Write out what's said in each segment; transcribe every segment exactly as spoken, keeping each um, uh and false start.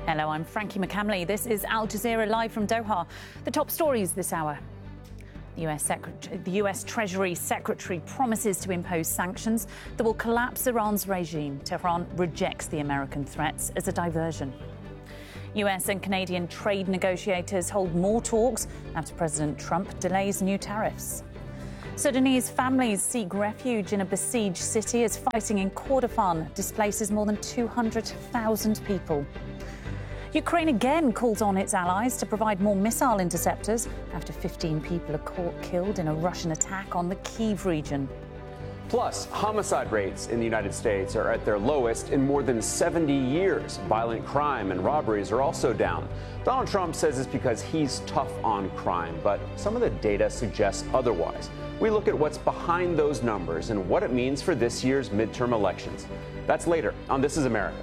Hello, I'm Frankie McCamley. This is Al Jazeera live from Doha. The top stories this hour. The U S, Secretary, the U S Treasury Secretary promises to impose sanctions that will collapse Iran's regime. Tehran rejects the American threats as a diversion. U S and Canadian trade negotiators hold more talks after President Trump delays new tariffs. Sudanese families seek refuge in a besieged city as fighting in Kordofan displaces more than two hundred thousand people. Ukraine again calls on its allies to provide more missile interceptors after fifteen people are caught killed in a Russian attack on the Kyiv region. Plus, homicide rates in the United States are at their lowest in more than seventy years. Violent crime and robberies are also down. Donald Trump says it's because he's tough on crime, but some of the data suggests otherwise. We look at what's behind those numbers and what it means for this year's midterm elections. That's later on This Is America.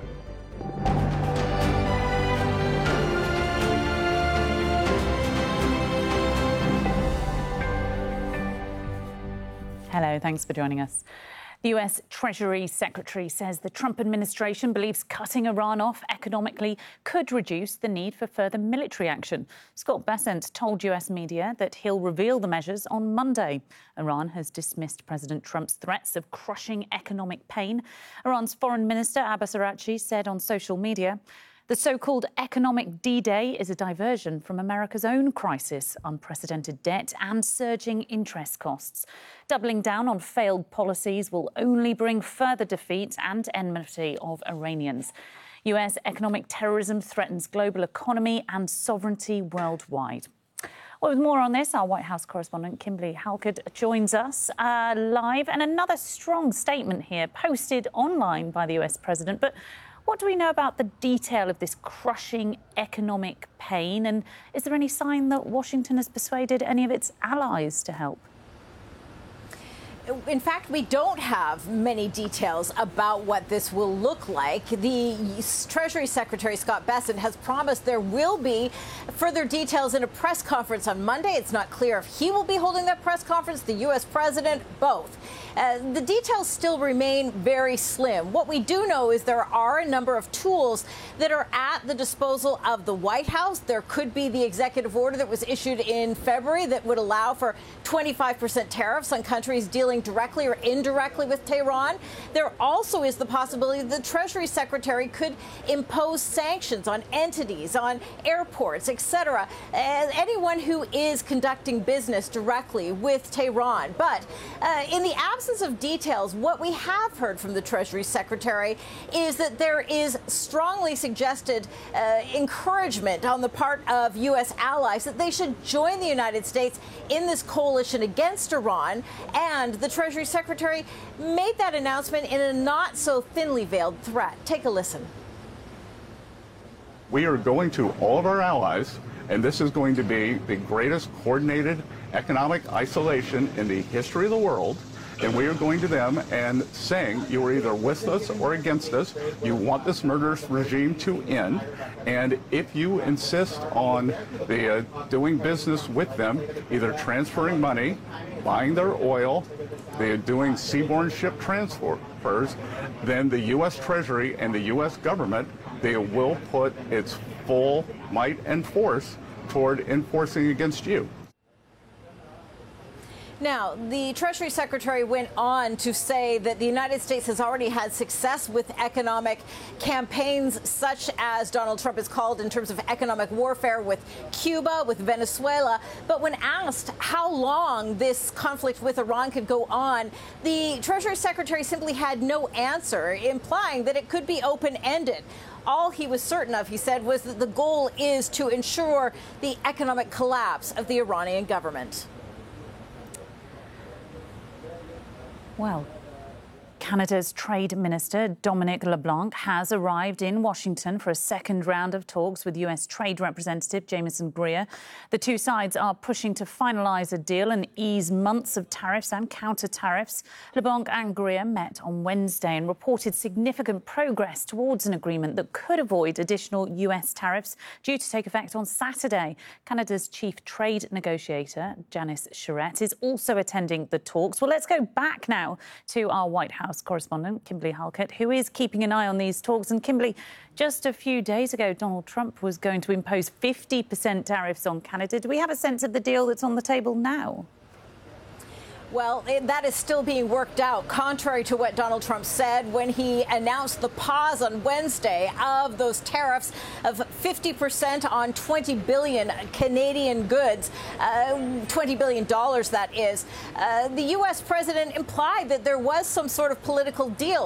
Hello, thanks for joining us. The U S Treasury Secretary says the Trump administration believes cutting Iran off economically could reduce the need for further military action. Scott Bessent told U S media that he'll reveal the measures on Monday. Iran has dismissed President Trump's threats of crushing economic pain. Iran's Foreign Minister Abbas Araghchi said on social media, the so-called economic D-Day is a diversion from America's own crisis, unprecedented debt and surging interest costs. Doubling down on failed policies will only bring further defeat and enmity of Iranians. U S economic terrorism threatens global economy and sovereignty worldwide. Well, with more on this, our White House correspondent Kimberly Halkett joins us uh, live. And another strong statement here posted online by the U S president. But what do we know about the detail of this crushing economic pain? And is there any sign that Washington has persuaded any of its allies to help? In fact, we don't have many details about what this will look like. The Treasury Secretary, Scott Bessent, has promised there will be further details in a press conference on Monday. It's not clear if he will be holding that press conference, the U S president, both. Uh, the details still remain very slim. What we do know is there are a number of tools that are at the disposal of the White House. There could be the executive order that was issued in February that would allow for twenty-five percent tariffs on countries dealing directly or indirectly with Tehran. There also is the possibility that the Treasury Secretary could impose sanctions on entities, on airports, et cetera, and anyone who is conducting business directly with Tehran. But uh, in the absence of details, what we have heard from the Treasury Secretary is that there is strongly suggested uh, encouragement on the part of U S allies that they should join the United States in this coalition against Iran. And the Treasury Secretary made that announcement in a not so thinly veiled threat. Take a listen. We are going to all of our allies, and this is going to be the greatest coordinated economic isolation in the history of the world. And we are going to them and saying, you are either with us or against us. You want this murderous regime to end. And if you insist on the, uh, doing business with them, either transferring money, buying their oil, they're doing seaborne ship transfers, then the U S Treasury and the U S government, they will put its full might and force toward enforcing against you. Now, the Treasury Secretary went on to say that the United States has already had success with economic campaigns such as Donald Trump has called in terms of economic warfare with Cuba, with Venezuela. But when asked how long this conflict with Iran could go on, the Treasury Secretary simply had no answer, implying that it could be open-ended. All he was certain of, he said, was that the goal is to ensure the economic collapse of the Iranian government. Well, Canada's Trade Minister Dominic LeBlanc has arrived in Washington for a second round of talks with U S Trade Representative Jamieson Greer. The two sides are pushing to finalise a deal and ease months of tariffs and counter-tariffs. LeBlanc and Greer met on Wednesday and reported significant progress towards an agreement that could avoid additional U S tariffs due to take effect on Saturday. Canada's chief trade negotiator, Janice Charette, is also attending the talks. Well, let's go back now to our White House House correspondent Kimberly Halkett, who is keeping an eye on these talks. And Kimberly, just a few days ago, Donald Trump was going to impose fifty percent tariffs on Canada. Do we have a sense of the deal that's on the table now? Well, it, that is still being worked out, contrary to what Donald Trump said when he announced the pause on Wednesday of those tariffs of fifty percent on twenty billion Canadian goods, uh, twenty billion dollars that is. Uh, the U S president implied that there was some sort of political deal.